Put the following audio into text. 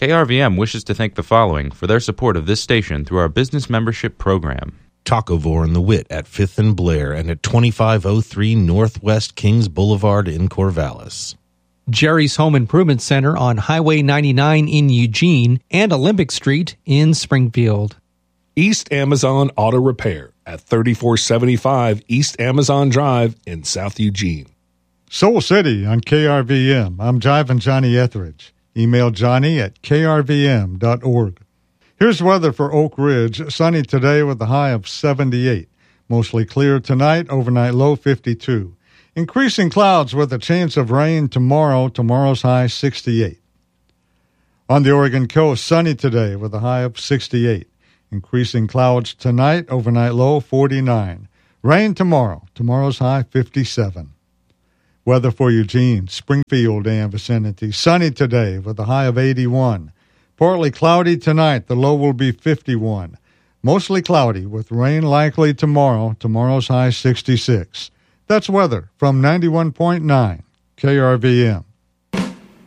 KRVM wishes to thank the following for their support of this station through our business membership program. Tacovore and the Wit at 5th and Blair and at 2503 Northwest Kings Boulevard in Corvallis. Jerry's Home Improvement Center on Highway 99 in Eugene and Olympic Street in Springfield. East Amazon Auto Repair at 3475 East Amazon Drive in South Eugene. Soul City on KRVM. I'm Jivin' Johnny Etheridge. Email Johnny at krvm.org. Here's weather for Oak Ridge. Sunny today with a high of 78. Mostly clear tonight, overnight low 52. Increasing clouds with a chance of rain tomorrow. Tomorrow's high 68. On the Oregon coast, sunny today with a high of 68. Increasing clouds tonight, overnight low 49. Rain tomorrow. Tomorrow's high 57. Weather for Eugene, Springfield, and vicinity. Sunny today with a high of 81. Partly cloudy tonight. The low will be 51. Mostly cloudy with rain likely tomorrow. Tomorrow's high 66. That's weather from 91.9 KRVM.